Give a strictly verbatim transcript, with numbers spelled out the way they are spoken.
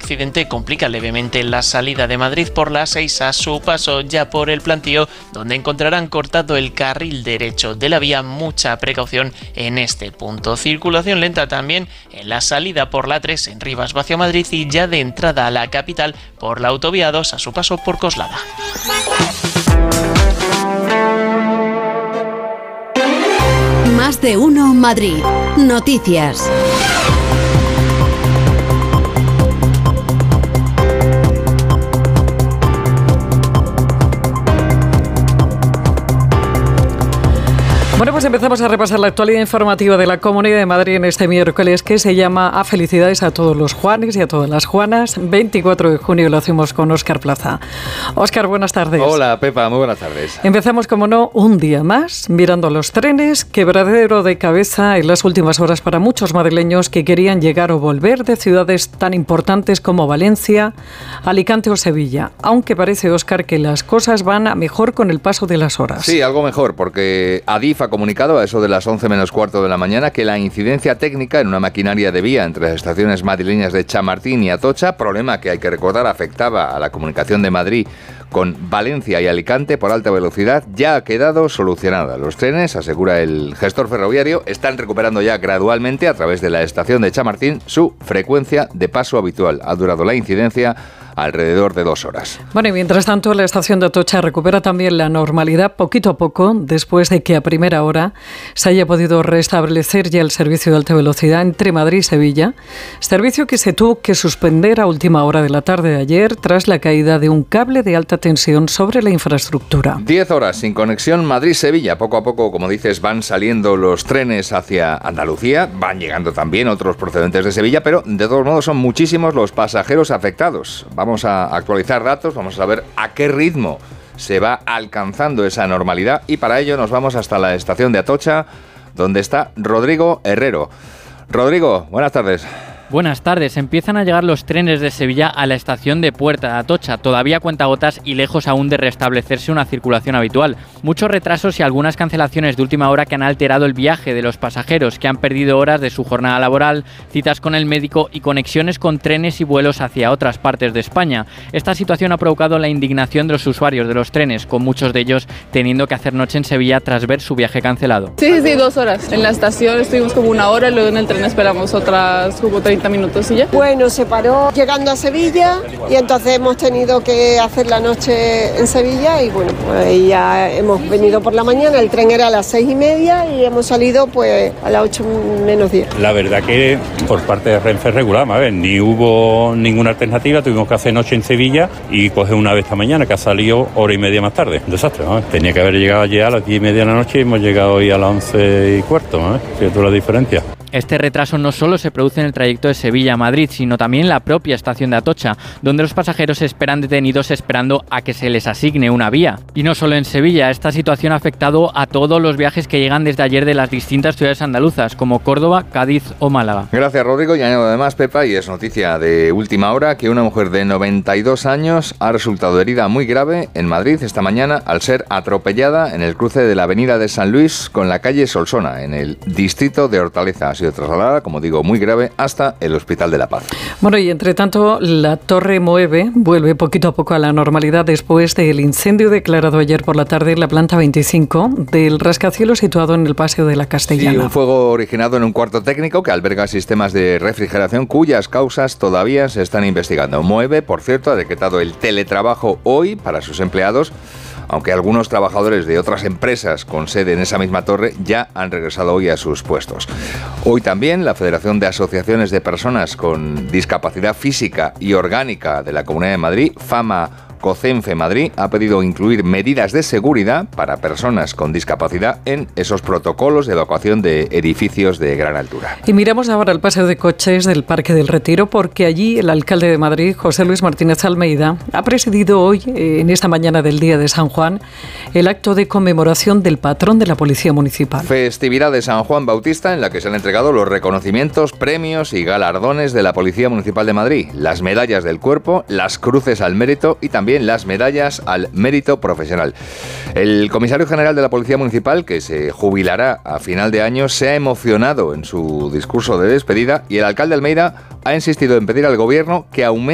accidente complica levemente la salida de Madrid por la seis a su paso ya por el Plantío, donde encontrarán cortado el carril derecho de la vía. Mucha precaución en este punto. Circulación lenta también en la salida por la tres en Rivas hacia Madrid y ya de entrada a la capital por la autovía dos a su paso por Coslada. Más de uno Madrid. Noticias. Bueno, pues empezamos a repasar la actualidad informativa de la Comunidad de Madrid en este miércoles, que se llama A Felicidades a todos los Juanes y a todas las Juanas. veinticuatro de junio lo hacemos con Óscar Plaza. Óscar, buenas tardes. Hola, Pepa, muy buenas tardes. Empezamos, como no, un día más, mirando los trenes. Quebradero de cabeza en las últimas horas para muchos madrileños que querían llegar o volver de ciudades tan importantes como Valencia, Alicante o Sevilla. Aunque parece, Óscar, que las cosas van a mejor con el paso de las horas. Sí, algo mejor, porque Adif ha comunicado a eso de las once menos cuarto de la mañana que la incidencia técnica en una maquinaria de vía entre las estaciones madrileñas de Chamartín y Atocha, problema que hay que recordar afectaba a la comunicación de Madrid con Valencia y Alicante por alta velocidad, ya ha quedado solucionada. Los trenes, asegura el gestor ferroviario, están recuperando ya gradualmente a través de la estación de Chamartín su frecuencia de paso habitual. Ha durado la incidencia alrededor de dos horas. Bueno, y mientras tanto, la estación de Atocha recupera también la normalidad poquito a poco, después de que a primera hora se haya podido restablecer ya el servicio de alta velocidad entre Madrid y Sevilla, servicio que se tuvo que suspender a última hora de la tarde de ayer tras la caída de un cable de alta tensión sobre la infraestructura. Diez horas sin conexión Madrid-Sevilla. Poco a poco, como dices, van saliendo los trenes hacia Andalucía, van llegando también otros procedentes de Sevilla, pero de todos modos son muchísimos los pasajeros afectados. Vamos Vamos a actualizar datos, vamos a saber a qué ritmo se va alcanzando esa normalidad y para ello nos vamos hasta la estación de Atocha, donde está Rodrigo Herrero. Rodrigo, buenas tardes. Buenas tardes. Empiezan a llegar los trenes de Sevilla a la estación de Puerta de Atocha, todavía cuentagotas y lejos aún de restablecerse una circulación habitual. Muchos retrasos y algunas cancelaciones de última hora que han alterado el viaje de los pasajeros, que han perdido horas de su jornada laboral, citas con el médico y conexiones con trenes y vuelos hacia otras partes de España. Esta situación ha provocado la indignación de los usuarios de los trenes, con muchos de ellos teniendo que hacer noche en Sevilla tras ver su viaje cancelado. Sí, sí, dos horas. En la estación estuvimos como una hora y luego en el tren esperamos otras como treinta minutos y ya. Bueno, se paró llegando a Sevilla y entonces hemos tenido que hacer la noche en Sevilla y bueno, pues ya hemos venido por la mañana, el tren era a las seis y media y hemos salido pues a las ocho menos diez. La verdad que por parte de Renfe regular, a ver, ni hubo ninguna alternativa, tuvimos que hacer noche en Sevilla y coger una vez esta mañana que ha salido hora y media más tarde. Un desastre, ¿no? Tenía que haber llegado ayer a las diez y media de la noche y hemos llegado hoy a las once y cuarto, ¿no? Fíjate la diferencia. Este retraso no solo se produce en el trayecto de Sevilla a Madrid, sino también en la propia estación de Atocha, donde los pasajeros esperan detenidos esperando a que se les asigne una vía. Y no solo en Sevilla, esta situación ha afectado a todos los viajes que llegan desde ayer de las distintas ciudades andaluzas, como Córdoba, Cádiz o Málaga. Gracias, Rodrigo. Y añado además, Pepa, y es noticia de última hora, que una mujer de noventa y dos años ha resultado herida muy grave en Madrid esta mañana al ser atropellada en el cruce de la avenida de San Luis con la calle Solsona, en el distrito de Hortaleza. Ha sido trasladada, como digo, muy grave, hasta el Hospital de la Paz. Bueno, y entre tanto, la Torre Moeve vuelve poquito a poco a la normalidad después del incendio declarado ayer por la tarde en la planta veinticinco del rascacielos situado en el Paseo de la Castellana. Sí, un fuego originado en un cuarto técnico que alberga sistemas de refrigeración cuyas causas todavía se están investigando. Moeve, por cierto, ha decretado el teletrabajo hoy para sus empleados, aunque algunos trabajadores de otras empresas con sede en esa misma torre ya han regresado hoy a sus puestos. Hoy también la Federación de Asociaciones de Personas con Discapacidad Física y Orgánica de la Comunidad de Madrid, FAMA COCENFE Madrid, ha pedido incluir medidas de seguridad para personas con discapacidad en esos protocolos de evacuación de edificios de gran altura. Y miramos ahora el paseo de coches del Parque del Retiro, porque allí el alcalde de Madrid, José Luis Martínez Almeida, ha presidido hoy, en esta mañana del Día de San Juan, el acto de conmemoración del patrón de la Policía Municipal. Festividad de San Juan Bautista, en la que se han entregado los reconocimientos, premios y galardones de la Policía Municipal de Madrid, las medallas del cuerpo, las cruces al mérito y también las medallas al mérito profesional. El comisario general de la Policía Municipal, que se jubilará a final de año, se ha emocionado en su discurso de despedida y el alcalde Almeida ha insistido en pedir al gobierno que aumente